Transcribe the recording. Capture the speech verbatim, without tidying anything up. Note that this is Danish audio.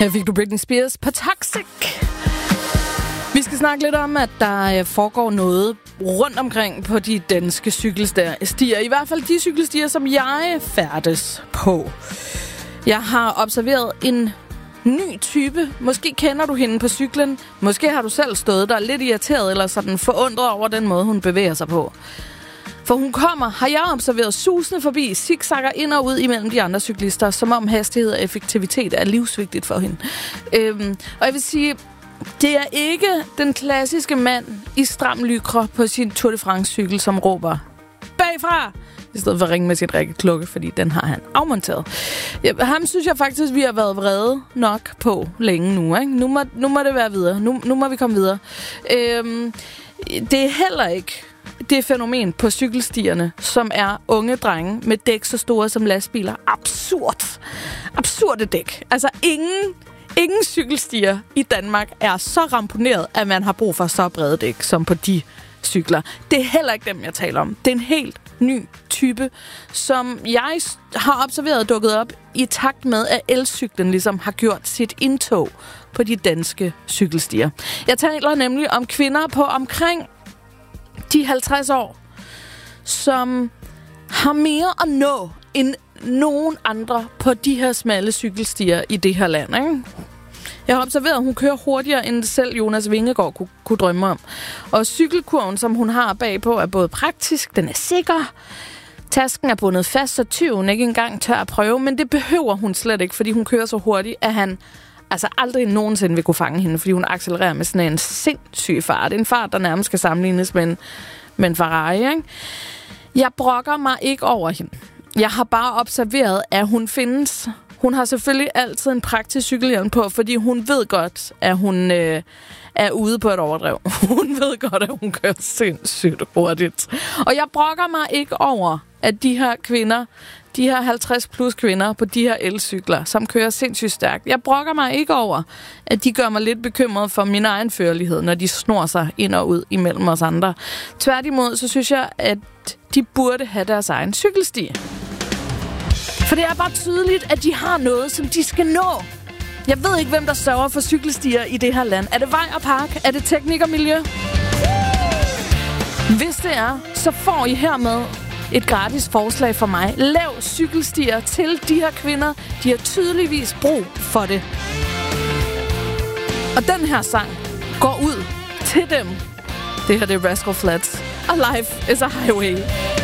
Her fik du Britney Spears på Toxic. Vi skal snakke lidt om, at der foregår noget rundt omkring på de danske cykelstier. I hvert fald de cykelstier, som jeg færdes på. Jeg har observeret en ny type. Måske kender du hende på cyklen. Måske har du selv stået der lidt irriteret eller sådan forundret over den måde, hun bevæger sig på. For hun kommer, har jeg observeret, susende forbi, zigzagger ind og ud imellem de andre cyklister, som om hastighed og effektivitet er livsvigtigt for hende. Øhm, og jeg vil sige, det er ikke den klassiske mand i stram lykre på sin Tour de France-cykel, som råber bagfra, i stedet for at ringe med sit rækkeklukke, fordi den har han afmonteret. Ja, ham synes jeg faktisk, vi har været vrede nok på længe nu. Ikke? Nu, må, nu må det være videre. Nu, nu må vi komme videre. Øhm, det er heller ikke det fænomen på cykelstierne, som er unge drenge med dæk så store som lastbiler. Absurd. Absurde dæk. Altså ingen, ingen cykelstier i Danmark er så ramponeret, at man har brug for så brede dæk som på de cykler. Det er heller ikke dem, jeg taler om. Det er en helt ny type, som jeg har observeret dukket op i takt med, at elcyklen ligesom har gjort sit indtog på de danske cykelstier. Jeg taler nemlig om kvinder på omkring de halvtreds år, som har mere at nå end nogen andre på de her smalle cykelstier i det her land, ikke? Jeg har observeret, at hun kører hurtigere, end selv Jonas Vingegaard kunne, kunne drømme om. Og cykelkurven, som hun har bagpå, er både praktisk, den er sikker. Tasken er bundet fast, så tyven ikke engang tør at prøve, men det behøver hun slet ikke, fordi hun kører så hurtigt, at han altså aldrig nogensinde vil kunne fange hende, fordi hun accelererer med sådan en sindssyg fart. En fart, der nærmest skal sammenlignes med en, med en Ferrari, ikke? Jeg brokker mig ikke over hende. Jeg har bare observeret, at hun findes. Hun har selvfølgelig altid en praktisk cykelhjelm på, fordi hun ved godt, at hun øh, er ude på et overdrev. Hun ved godt, at hun kører sindssygt hurtigt. Og jeg brokker mig ikke over, at de her kvinder, de her halvtreds plus kvinder på de her elcykler, som kører sindssygt stærkt. Jeg brokker mig ikke over, at de gør mig lidt bekymret for min egen førlighed, når de snor sig ind og ud imellem os andre. Tværtimod, så synes jeg, at de burde have deres egen cykelsti. For det er bare tydeligt, at de har noget, som de skal nå. Jeg ved ikke, hvem der sørger for cykelstier i det her land. Er det vej og park? Er det teknik og miljø? Hvis det er, så får I hermed et gratis forslag fra mig. Lav cykelstier til de her kvinder. De har tydeligvis brug for det. Og den her sang går ud til dem. Det her det er Rascal Flatts. Og Life is a Highway.